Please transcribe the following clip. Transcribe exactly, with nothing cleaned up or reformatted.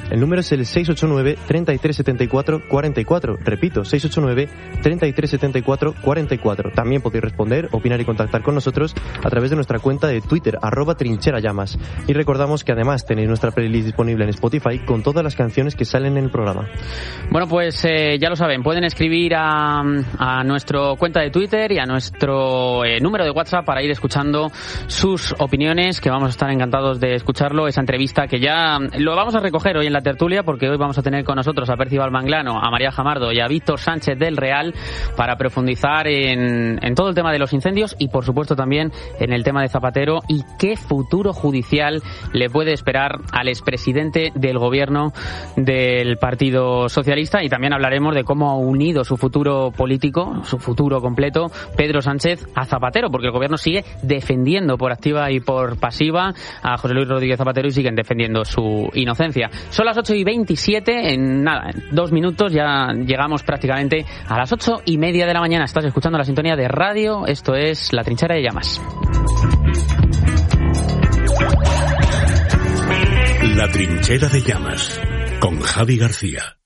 El número es el seis ocho nueve, treinta y tres setenta y cuatro, cuarenta y cuatro. Repito, seis ocho nueve, treinta y tres setenta y cuatro, cuarenta y cuatro. También podéis responder, opinar y contactar con nosotros a través de nuestra cuenta de Twitter, arroba trincherallamas. Y recordamos que además tenéis nuestra playlist disponible en Spotify con todas las canciones que salen en el programa. Bueno, pues eh, ya lo saben, pueden escribir a, a nuestra cuenta de Twitter y a nuestro eh, número de WhatsApp para ir escuchando sus opiniones, que vamos a estar encantados de escucharlo. Esa entrevista que ya lo vamos a recoger hoy en la tertulia, porque hoy vamos a tener con nosotros a Percival Manglano, a María Jamardo y a Víctor Sánchez del Real para profundizar en, en todo el tema de los incendios y, por supuesto, también en el tema de Zapatero y qué futuro judicial le puede esperar al expresidente del gobierno del Partido Socialista. Y también hablaremos de cómo ha unido su futuro político, su futuro completo, Pedro Sánchez a Zapatero, porque el gobierno sigue defendiendo por activa y por pasiva a José Luis Rodríguez Zapatero y siguen defendiendo su inocencia. Son las ocho y veintisiete, en nada, en dos minutos ya llegamos prácticamente a las ocho y media de la mañana. Estás escuchando la sintonía de radio, esto es La Trinchera de Llamas. La Trinchera de Llamas, con Javi García.